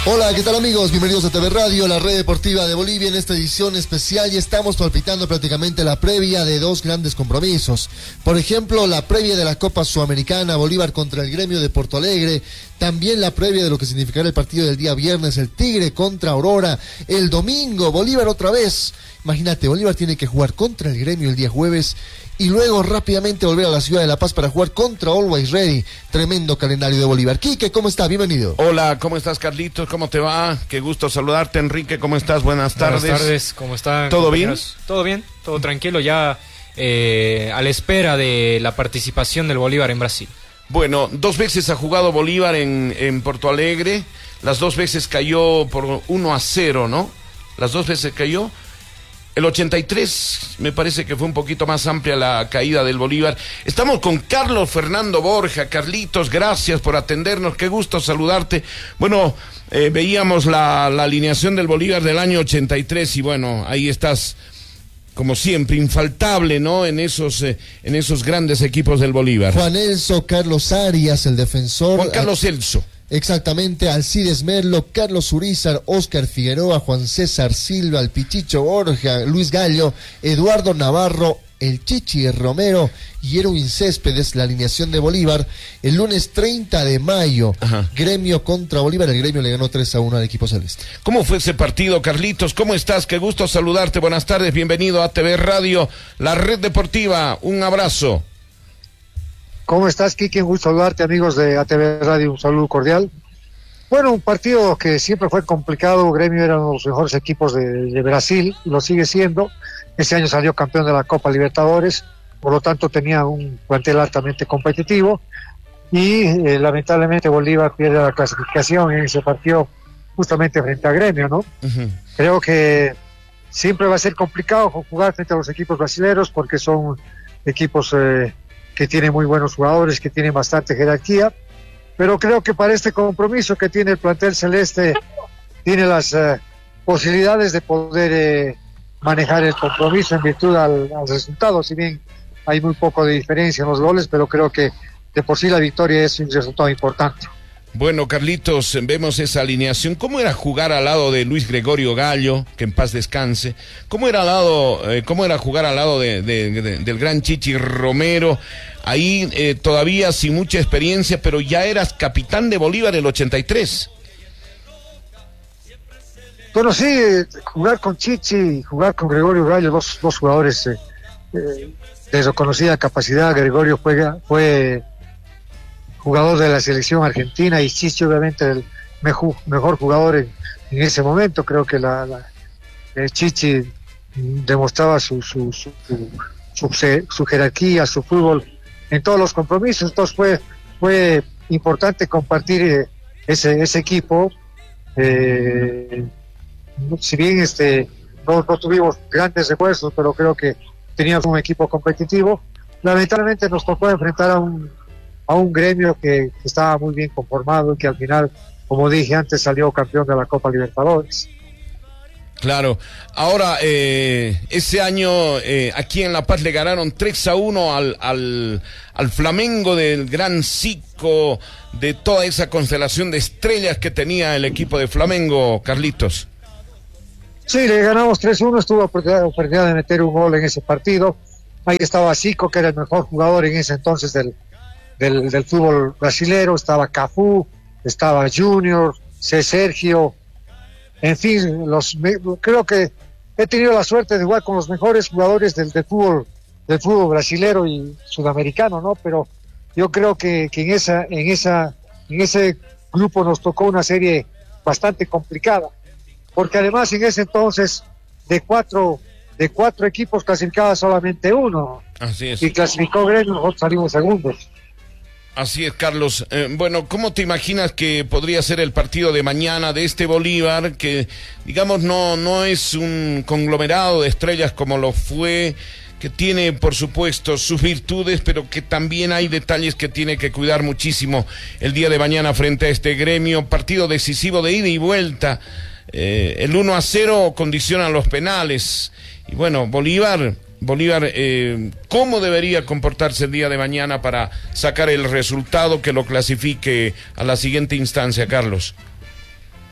Hola, ¿qué tal amigos? Bienvenidos a TV Radio, la red deportiva de Bolivia en esta edición especial y estamos palpitando prácticamente la previa de dos grandes compromisos. Por ejemplo, la previa de la Copa Sudamericana, Bolívar contra el Gremio de Porto Alegre, también la previa de lo que significará el partido del día viernes, el Tigre contra Aurora, el domingo, Bolívar otra vez. Imagínate, Bolívar tiene que jugar contra el Gremio el día jueves y luego rápidamente volver a la ciudad de La Paz para jugar contra Always Ready. Tremendo calendario de Bolívar. Quique, ¿cómo está? Bienvenido. Hola, ¿cómo estás, Carlitos? ¿Cómo te va? Qué gusto saludarte. Enrique, ¿cómo estás? Buenas tardes. Buenas tardes, ¿cómo están? ¿Todo bien? Todo bien, todo tranquilo, ya a la espera de la participación del Bolívar en Brasil. Bueno, 2 veces ha jugado Bolívar en Porto Alegre. Las 2 veces cayó por 1-0, ¿no? Las 2 veces cayó. El 83 me parece que fue un poquito más amplia la caída del Bolívar. Estamos con Carlos Fernando Borja. Carlitos, gracias por atendernos, qué gusto saludarte. Bueno, veíamos la alineación del Bolívar del año 83 y bueno, ahí estás como siempre, infaltable, ¿no? En esos grandes equipos del Bolívar. Juan Elso, Carlos Arias, el defensor. Juan Carlos Elso. Exactamente, Alcides Merlo, Carlos Urizar, Óscar Figueroa, Juan César Silva, el Pichicho Borja, Luis Gallo, Eduardo Navarro, el Chichi Romero y Erwin Céspedes, la alineación de Bolívar. El lunes 30 de mayo, ajá, Gremio contra Bolívar, el Gremio le ganó 3-1 al equipo celeste. ¿Cómo fue ese partido, Carlitos? ¿Cómo estás? Qué gusto saludarte, buenas tardes, bienvenido a TV Radio, la red deportiva, un abrazo. ¿Cómo estás, Kiki? Un gusto saludarte, amigos de ATV Radio, un saludo cordial. Bueno, un partido que siempre fue complicado. Gremio era uno de los mejores equipos de Brasil, lo sigue siendo. Ese año salió campeón de la Copa Libertadores, por lo tanto tenía un plantel altamente competitivo. Y lamentablemente Bolívar pierde la clasificación en ese partido justamente frente a Gremio, ¿no? Uh-huh. Creo que siempre va a ser complicado jugar frente a los equipos brasileños porque son equipos que tiene muy buenos jugadores, que tienen bastante jerarquía, pero creo que para este compromiso que tiene el plantel celeste, tiene las posibilidades de poder manejar el compromiso en virtud al resultado, si bien hay muy poco de diferencia en los goles, pero creo que de por sí la victoria es un resultado importante. Bueno, Carlitos, vemos esa alineación. ¿Cómo era jugar al lado de Luis Gregorio Gallo, que en paz descanse? ¿Cómo era jugar al lado del gran Chichi Romero? Ahí todavía sin mucha experiencia, pero ya eras capitán de Bolívar el 83. Bueno, sí, jugar con Chichi y jugar con Gregorio Gallo, dos jugadores de reconocida capacidad. Gregorio fue jugador de la selección argentina y Chichi obviamente el mejor jugador en ese momento. Creo que el Chichi demostraba su jerarquía, su fútbol en todos los compromisos. Entonces fue importante compartir ese equipo. Si bien no tuvimos grandes refuerzos, pero creo que teníamos un equipo competitivo. Lamentablemente nos tocó enfrentar a un Gremio que estaba muy bien conformado y que al final, como dije antes, salió campeón de la Copa Libertadores. Claro. Ahora, ese año aquí en La Paz le ganaron 3-1 al Flamengo del gran Zico, de toda esa constelación de estrellas que tenía el equipo de Flamengo, Carlitos. Sí, le ganamos 3-1, estuvo oportunidad de meter un gol en ese partido. Ahí estaba Zico, que era el mejor jugador en ese entonces del fútbol brasilero, estaba Cafú, estaba Junior, Sergio, en fin, creo que he tenido la suerte de jugar con los mejores jugadores del fútbol brasilero y sudamericano, ¿no? Pero yo creo que en ese grupo nos tocó una serie bastante complicada, porque además en ese entonces de cuatro equipos clasificaba solamente uno. Así es. Y clasificó Gremio, nosotros salimos segundos. Así es, Carlos. Bueno, ¿cómo te imaginas que podría ser el partido de mañana de este Bolívar, que digamos no es un conglomerado de estrellas como lo fue, que tiene por supuesto sus virtudes, pero que también hay detalles que tiene que cuidar muchísimo el día de mañana frente a este Gremio? Partido decisivo de ida y vuelta. El 1-0 condiciona los penales. Y bueno, Bolívar, ¿cómo debería comportarse el día de mañana para sacar el resultado que lo clasifique a la siguiente instancia, Carlos?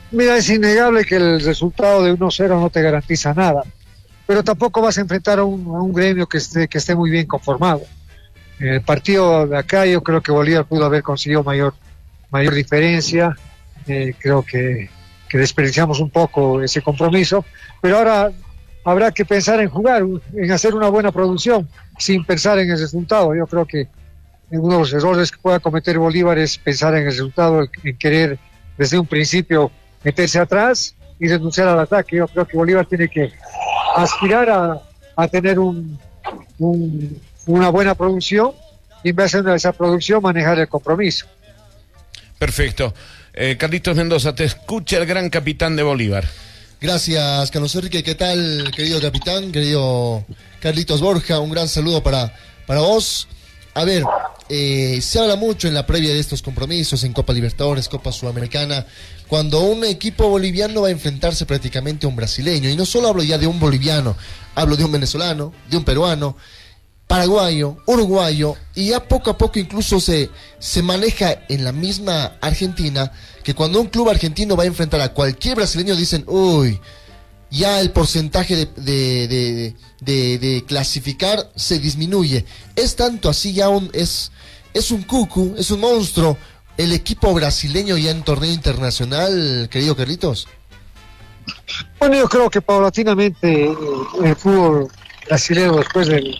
Mira, es innegable que el resultado de 1-0 no te garantiza nada, pero tampoco vas a enfrentar a un Gremio que esté muy bien conformado. En el partido de acá yo creo que Bolívar pudo haber conseguido mayor diferencia. Creo que desperdiciamos un poco ese compromiso, pero ahora habrá que pensar en jugar, en hacer una buena producción, sin pensar en el resultado. Yo creo que uno de los errores que pueda cometer Bolívar es pensar en el resultado, en querer desde un principio meterse atrás y renunciar al ataque. Yo creo que Bolívar tiene que aspirar a tener una buena producción y en base a esa producción manejar el compromiso. Perfecto. Carlitos Mendoza, te escucha el gran capitán de Bolívar. Gracias, Carlos Enrique. ¿Qué tal, querido capitán? Querido Carlitos Borja, un gran saludo para vos. A ver, se habla mucho en la previa de estos compromisos, en Copa Libertadores, Copa Sudamericana, cuando un equipo boliviano va a enfrentarse prácticamente a un brasileño. Y no solo hablo ya de un boliviano, hablo de un venezolano, de un peruano, paraguayo, uruguayo, y ya poco a poco incluso se maneja en la misma Argentina, que cuando un club argentino va a enfrentar a cualquier brasileño dicen, uy, ya el porcentaje de clasificar se disminuye. Es tanto así, ya es un cucu, es un monstruo el equipo brasileño ya en torneo internacional, querido Carlitos. Bueno, yo creo que paulatinamente el fútbol brasileño después del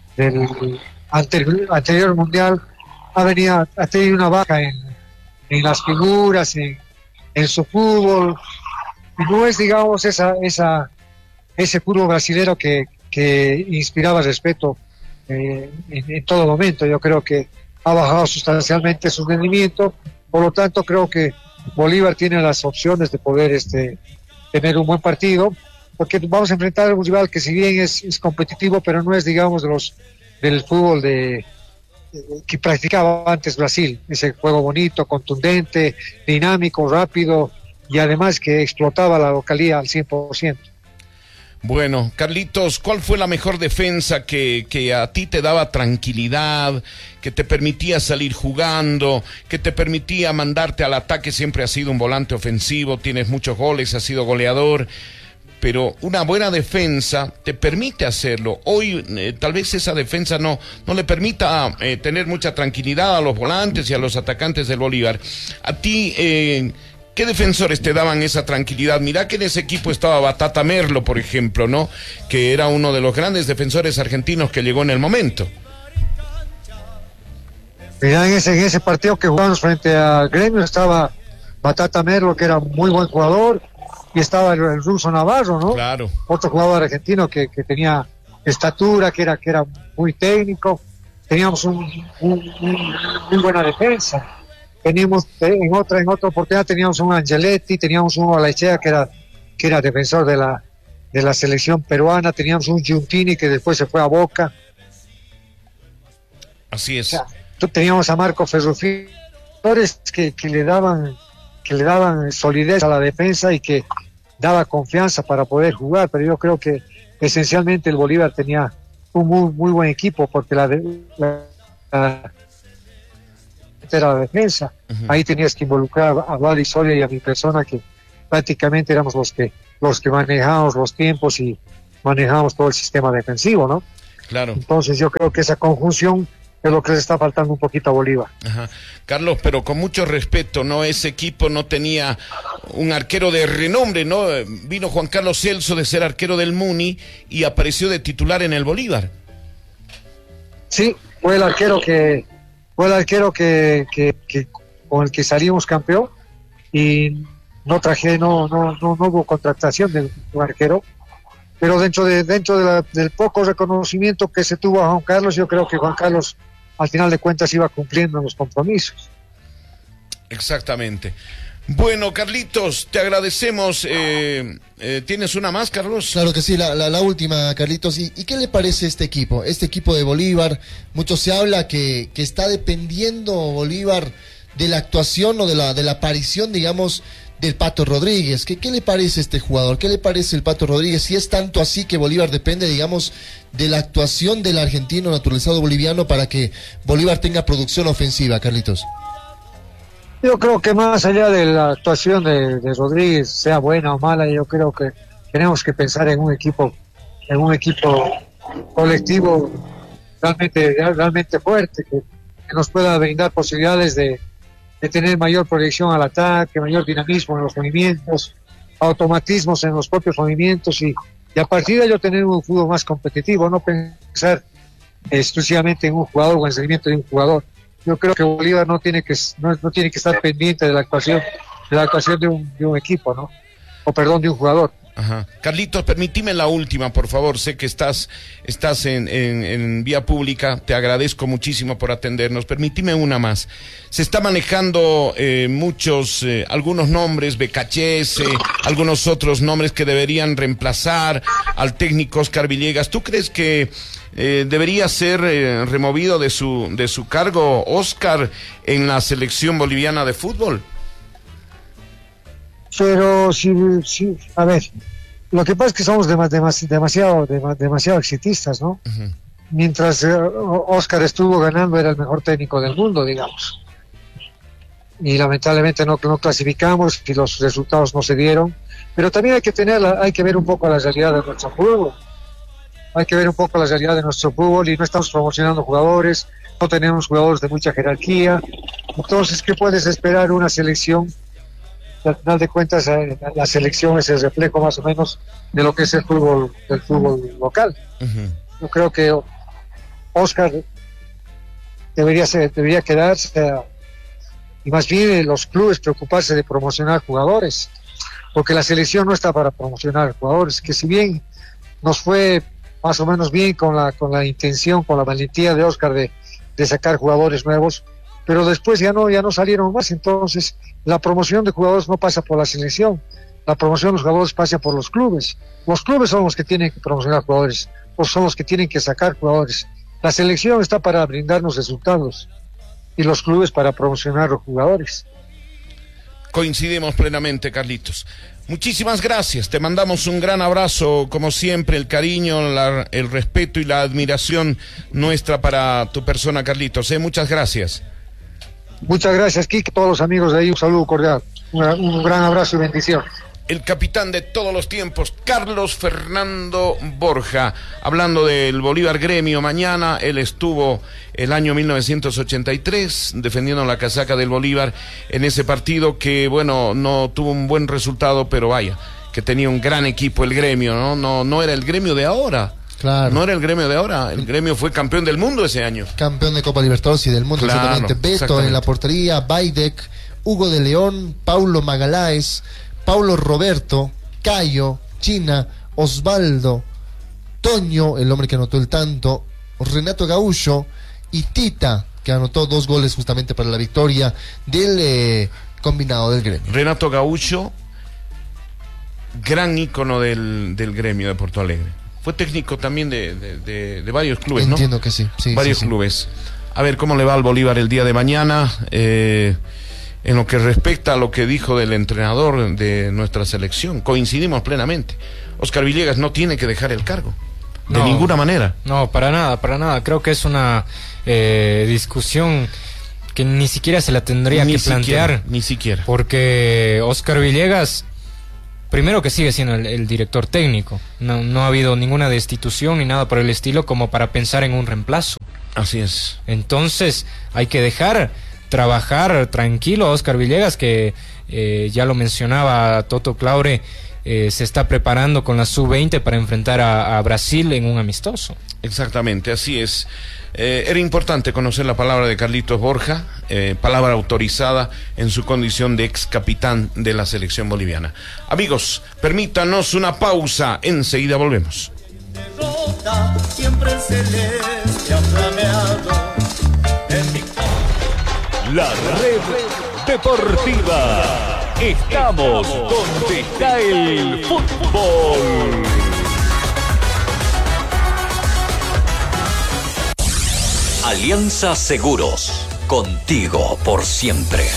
anterior mundial ha tenido una baja en las figuras, en su fútbol. No es, digamos, ese fútbol brasilero que inspiraba respeto en todo momento. Yo creo que ha bajado sustancialmente su rendimiento, por lo tanto creo que Bolívar tiene las opciones de poder tener un buen partido, porque vamos a enfrentar a un rival que si bien es competitivo, pero no es, digamos, del fútbol que practicaba antes Brasil, ese juego bonito, contundente, dinámico, rápido y además que explotaba la localía al 100%. Bueno, Carlitos, ¿cuál fue la mejor defensa que a ti te daba tranquilidad, que te permitía salir jugando, que te permitía mandarte al ataque? Siempre has sido un volante ofensivo, tienes muchos goles, has sido goleador, pero una buena defensa te permite hacerlo. Hoy tal vez esa defensa no le permita tener mucha tranquilidad a los volantes y a los atacantes del Bolívar. A ti, ¿qué defensores te daban esa tranquilidad? Mirá que en ese equipo estaba Batata Merlo, por ejemplo, ¿no? Que era uno de los grandes defensores argentinos que llegó en el momento. Mirá, en ese partido que jugamos frente a Gremio estaba Batata Merlo, que era muy buen jugador, y estaba el ruso Navarro, ¿no? Claro. Otro jugador argentino que tenía estatura, que era muy técnico. Teníamos muy buena defensa. Teníamos en otra oportunidad teníamos un Angeletti, teníamos un Olaechea que era defensor de la selección peruana, teníamos un Giuntini que después se fue a Boca. Así es. O sea, teníamos a Marco Ferrufino que le daban solidez a la defensa y que daba confianza para poder jugar, pero yo creo que esencialmente el Bolívar tenía un muy buen equipo, porque era la defensa. Uh-huh. Ahí tenías que involucrar a Vladi Soria y a mi persona, que prácticamente éramos los que manejábamos los tiempos y manejábamos todo el sistema defensivo, ¿no? Claro. Entonces yo creo que esa conjunción es lo que le está faltando un poquito a Bolívar. Ajá. Carlos, pero con mucho respeto, ¿no? Ese equipo no tenía un arquero de renombre, ¿no? Vino Juan Carlos Celso de ser arquero del Muni y apareció de titular en el Bolívar. Sí, fue el arquero que con el que salimos campeón, y no hubo contratación de un arquero, pero dentro del poco reconocimiento que se tuvo a Juan Carlos, yo creo que Juan Carlos al final de cuentas iba cumpliendo los compromisos. Exactamente. Bueno, Carlitos, te agradecemos. ¿Tienes una más, Carlos? Claro que sí, la última, Carlitos. ¿Y qué le parece este equipo de Bolívar? Mucho se habla que está dependiendo Bolívar de la actuación o de la aparición, digamos, del Pato Rodríguez. ¿Qué le parece este jugador? ¿Qué le parece el Pato Rodríguez? Si es tanto así que Bolívar depende, digamos, de la actuación del argentino naturalizado boliviano para que Bolívar tenga producción ofensiva, Carlitos. Yo creo que más allá de la actuación de Rodríguez, sea buena o mala, yo creo que tenemos que pensar en un equipo colectivo realmente fuerte, que nos pueda brindar posibilidades de tener mayor proyección al ataque, mayor dinamismo en los movimientos, automatismos en los propios movimientos y a partir de ello tener un fútbol más competitivo, no pensar exclusivamente en un jugador o en el rendimiento de un jugador. Yo creo que Bolívar no tiene que estar pendiente de la actuación de un equipo, ¿no? De un jugador. Ajá. Carlitos, permíteme la última, por favor. Sé que estás en vía pública. Te agradezco muchísimo por atendernos. Permíteme una más. Se está manejando algunos nombres, Becachese, algunos otros nombres que deberían reemplazar al técnico Oscar Villegas. ¿Tú crees que debería ser removido de su cargo Oscar en la selección boliviana de fútbol? Pero sí, a ver, lo que pasa es que somos demasiado exitistas, ¿no? Uh-huh. Mientras Oscar estuvo ganando, era el mejor técnico del mundo, digamos. Y lamentablemente no clasificamos y los resultados no se dieron. Pero también hay que ver un poco la realidad de nuestro fútbol. Hay que ver un poco la realidad de nuestro fútbol y no estamos promocionando jugadores, no tenemos jugadores de mucha jerarquía. Entonces, ¿qué puedes esperar una selección? Al final de cuentas, la selección es el reflejo más o menos de lo que es el fútbol local. Uh-huh. Yo creo que Oscar debería quedarse y más bien los clubes preocuparse de promocionar jugadores, porque la selección no está para promocionar jugadores, que si bien nos fue más o menos bien con la intención, con la valentía de Oscar de sacar jugadores nuevos, pero después ya no salieron más. Entonces la promoción de jugadores no pasa por la selección, la promoción de los jugadores pasa por los clubes son los que tienen que promocionar jugadores, son los que tienen que sacar jugadores. La selección está para brindarnos resultados y los clubes para promocionar los jugadores. Coincidimos plenamente, Carlitos. Muchísimas gracias, te mandamos un gran abrazo, como siempre, el cariño, el respeto y la admiración nuestra para tu persona, Carlitos. Muchas gracias. Muchas gracias, Kike, todos los amigos de ahí, un saludo cordial, un gran abrazo y bendición. El capitán de todos los tiempos, Carlos Fernando Borja, hablando del Bolívar Gremio mañana. Él estuvo el año 1983 defendiendo la casaca del Bolívar en ese partido que, bueno, no tuvo un buen resultado, pero vaya, que tenía un gran equipo el Gremio, no era el Gremio de ahora. Claro. No era el Gremio de ahora, el Gremio fue campeón del mundo ese año. Campeón de Copa Libertadores y del mundo, claro, exactamente. Beto exactamente. En la portería, Baidec, Hugo de León, Paulo Magaláes, Paulo Roberto, Cayo, China, Osvaldo, Toño, el hombre que anotó el tanto, Renato Gaúcho y Tita, que anotó 2 goles justamente para la victoria del combinado del Gremio. Renato Gaúcho, gran ícono del Gremio de Porto Alegre. Fue técnico también de varios clubes, ¿no? Entiendo que sí. Varios clubes. A ver cómo le va al Bolívar el día de mañana. En lo que respecta a lo que dijo del entrenador de nuestra selección, coincidimos plenamente. Oscar Villegas no tiene que dejar el cargo. De ninguna manera. No, para nada. Creo que es una discusión que ni siquiera se la tendría que plantear. Ni siquiera. Porque Oscar Villegas, primero que sigue siendo el director técnico. No ha habido ninguna destitución ni nada por el estilo como para pensar en un reemplazo. Así es. Entonces hay que dejar trabajar tranquilo a Oscar Villegas, que ya lo mencionaba Toto Claure, se está preparando con la sub-20 para enfrentar a Brasil en un amistoso. Exactamente, así es. Era importante conocer la palabra de Carlitos Borja, palabra autorizada en su condición de ex capitán de la selección boliviana. Amigos, permítanos una pausa, enseguida volvemos. Siempre celeste ha flameado en mi... La red deportiva. Estamos donde está el fútbol. Alianza Seguros. Contigo por siempre.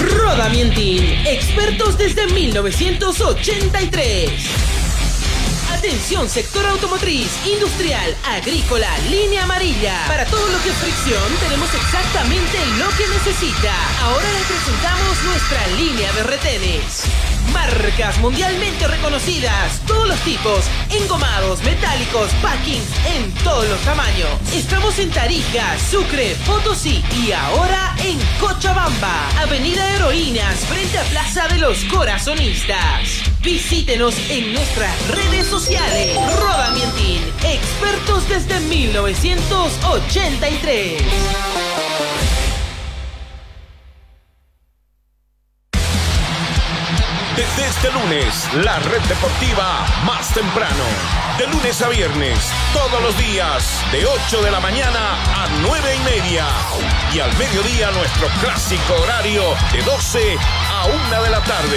Rodamientin, expertos desde 1983. Atención sector automotriz, industrial, agrícola, línea amarilla. Para todo lo que es fricción tenemos exactamente lo que necesita. Ahora les presentamos nuestra línea de retenes. Marcas mundialmente reconocidas, todos los tipos, engomados, metálicos, packings en todos los tamaños. Estamos en Tarija, Sucre, Potosí y ahora en Cochabamba, Avenida Heroínas, frente a Plaza de los Corazonistas. Visítenos en nuestras redes sociales. Rodamientin, expertos desde 1983. Desde este lunes, la red deportiva más temprano. De lunes a viernes, todos los días, de 8 de la mañana a 9:30. Y al mediodía, nuestro clásico horario de 12 a 1 de la tarde.